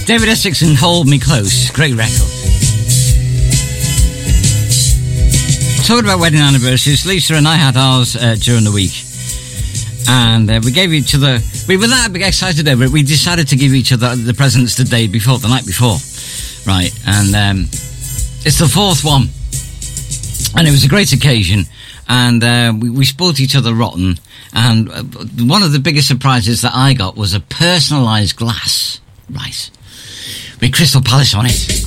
David Essex and Hold Me Close. Great record. Talking about wedding anniversaries, Lisa and I had ours during the week. And we gave each other... We were that excited over it, we decided to give each other the presents the night before. Right, and it's the fourth one. And it was a great occasion. And we spoiled each other rotten. And one of the biggest surprises that I got was a personalised glass. Right. With Crystal Palace on it.